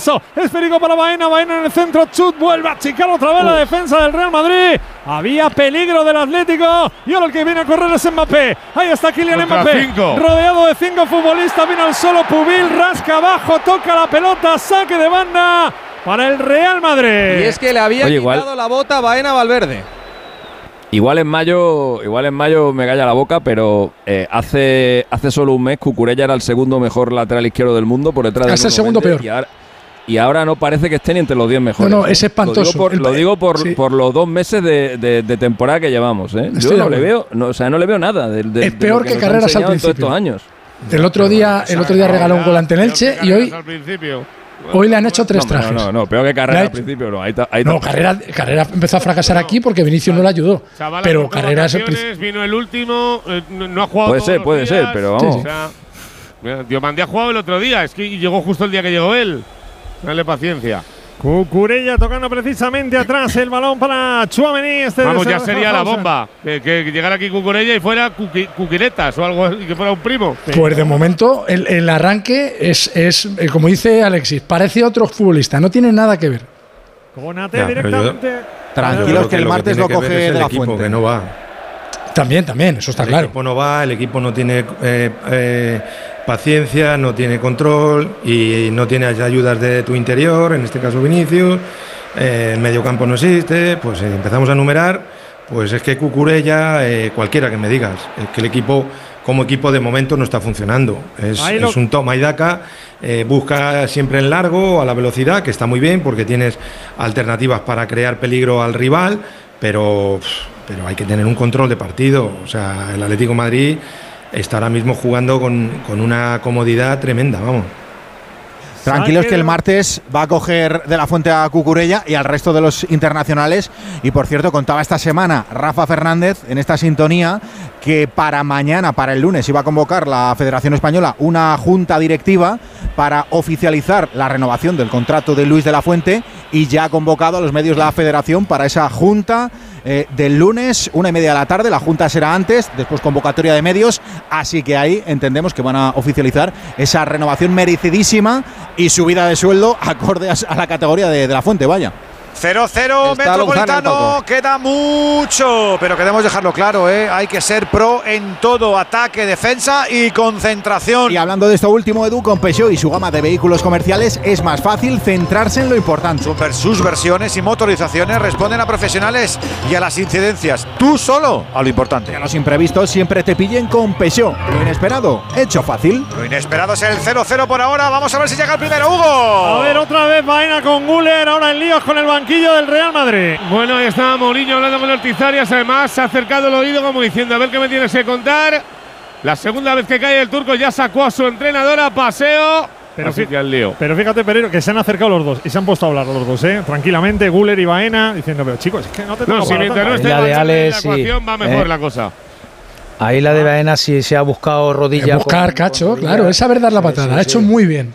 peligroso. Esférico para Baena. Baena en el centro. Chut. Vuelve a achicar otra vez la defensa del Real Madrid. Había peligro del Atlético. Y ahora el que viene a correr es Mbappé. Ahí está Kylian Mbappé. Rodeado de 5 futbolistas. Viene al solo Pubil. Rasca abajo. Toca la pelota. Saque de banda para el Real Madrid. Y es que le había quitado la bota a Baena Valverde. Igual en mayo me calla la boca, pero hace solo un mes Cucurella era el segundo mejor lateral izquierdo del mundo por detrás de es el segundo peor. Y ahora no parece que esté ni entre los 10 mejores. No, es espantoso. Lo digo por los 2 meses de temporada que llevamos. Yo no le veo, no le veo nada. Es peor que Carreras al principio. Estos años. El otro día regaló un gol ante el Elche y hoy le han hecho 3 trajes. No, peor que Carreras al principio. Carreras empezó a fracasar aquí porque Vinicius no le ayudó. Chaval, pero Carreras vino el último, no ha jugado. Puede ser, pero vamos. Sí. O sea, Diomandé ha jugado el otro día, es que llegó justo el día que llegó él. Dale paciencia. Cucurella tocando precisamente atrás el balón para Tchouaméni. Vamos, ya sería la bomba. Que llegara aquí Cucurella y fuera Cuquiretas o algo, y que fuera un primo. Pues de momento el arranque es como dice Alexis, parece otro futbolista, no tiene nada que ver. Conate directamente. Tranquilos que el martes lo coge de la Fuente. Que no va. También, eso está claro. El equipo no va, el equipo no tiene paciencia, no tiene control y no tiene ayudas de tu interior, en este caso Vinicius, el mediocampo no existe, pues empezamos a numerar, pues es que Cucurella, cualquiera que me digas, es que el equipo como equipo de momento no está funcionando, es un toma y daca, busca siempre en largo, a la velocidad, que está muy bien porque tienes alternativas para crear peligro al rival, pero hay que tener un control de partido, o sea, el Atlético de Madrid está ahora mismo jugando con una comodidad tremenda, vamos. Tranquilos que el martes va a coger de la Fuente a Cucurella y al resto de los internacionales. Y por cierto, contaba esta semana Rafa Fernández en esta sintonía que para mañana, para el lunes, iba a convocar la Federación Española una junta directiva para oficializar la renovación del contrato de Luis de la Fuente, y ya ha convocado a los medios de la Federación para esa junta del lunes, 1:30 de la tarde. La junta será antes, después convocatoria de medios, así que ahí entendemos que van a oficializar esa renovación merecidísima y subida de sueldo acorde a la categoría de la Fuente, vaya. 0-0 Metropolitano, queda mucho, pero queremos dejarlo claro, hay que ser pro en todo, ataque, defensa y concentración. Y hablando de esto último, Edu, con Peugeot y su gama de vehículos comerciales es más fácil centrarse en lo importante. Sus versiones y motorizaciones responden a profesionales y a las incidencias, tú solo a lo importante. Que los imprevistos siempre te pillen con Peugeot. Lo inesperado, hecho fácil. Lo inesperado es el 0-0 por ahora, vamos a ver si llega el primero, Hugo. A ver, otra vez Baena con Güler, ahora en líos con el banquillo del Real Madrid. Bueno, ahí está Mourinho hablando con Ortiz Arias. Además, se ha acercado el oído como diciendo: a ver qué me tienes que contar. La segunda vez que cae el turco ya sacó a su entrenador a paseo. Pero fíjate, Pereiro, que se han acercado los dos y se han puesto a hablar los dos, tranquilamente, Güler y Baena, diciendo: pero chicos, es que no te toca. Si mientras no esté la ecuación, va mejor la cosa. Ahí la de Baena sí se ha buscado rodilla. Buscar cacho, claro, es saber dar la patada. Ha hecho muy bien.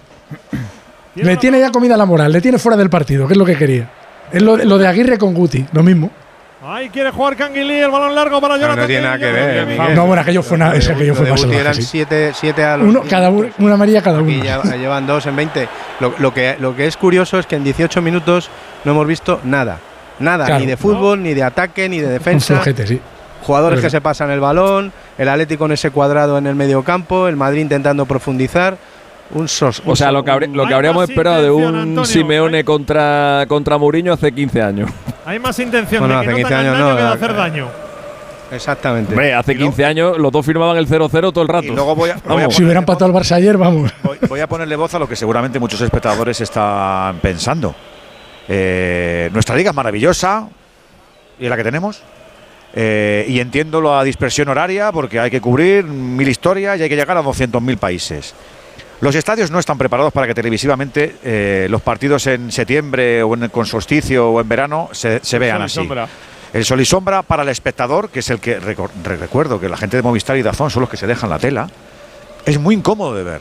Le tiene ya comida la moral, le tiene fuera del partido, que es lo que quería. Es lo de Aguirre con Guti, lo mismo. Ahí quiere jugar Canguilí, el balón largo para Jonathan. No tiene nada que ver. No, bueno, aquello fue más salvaje. Eran 7 a los una amarilla cada uno. Y ya llevan 2 en 20. Lo que es curioso es que en 18 minutos no hemos visto nada, claro, ni de fútbol, ni de ataque, ni de defensa. Sí. Jugadores que se pasan el balón, el Atlético en ese cuadrado en el medio campo, el Madrid intentando profundizar. O sea, lo que habríamos esperado de un Antonio, Simeone contra Mourinho hace 15 años. Hay más intención Bueno, de que hace no 15 tengan años daño no, que de hacer daño. Exactamente. Hombre, hace 15 años los dos firmaban el 0-0 todo el rato. Y luego si hubieran empatado el Barça ayer, vamos. Voy a ponerle voz a lo que seguramente muchos espectadores están pensando. Nuestra liga es maravillosa y es la que tenemos. Y entiendo la dispersión horaria porque hay que cubrir 1000 historias y hay que llegar a 200.000 países. Los estadios no están preparados para que televisivamente los partidos en septiembre o con solsticio o en verano se vean así. El sol y sombra para el espectador, que es el que recuerdo que la gente de Movistar y DAZN son los que se dejan la tela, es muy incómodo de ver.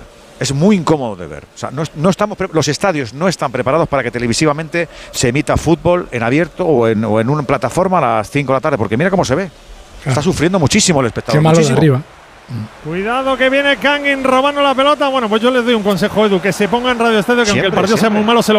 O sea, los estadios no están preparados para que televisivamente se emita fútbol en abierto o en una plataforma a las 5 de la tarde, porque mira cómo se ve. Está sufriendo muchísimo el espectador. Qué malo de arriba. Cuidado que viene Kangin robando la pelota. Bueno, pues yo les doy un consejo, Edu, que se ponga en Radio Estadio, que aunque el partido sea muy malo, se lo